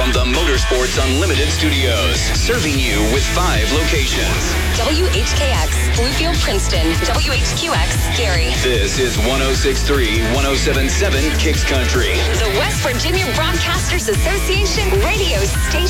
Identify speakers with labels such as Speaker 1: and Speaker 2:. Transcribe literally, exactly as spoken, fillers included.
Speaker 1: from the Motorsports Unlimited Studios, serving you with five locations.
Speaker 2: W H K X, Bluefield, Princeton. W H Q X, Gary.
Speaker 1: This is one oh six point three, one oh seven point seven Kicks Country.
Speaker 2: The West Virginia Broadcasters Association radio station.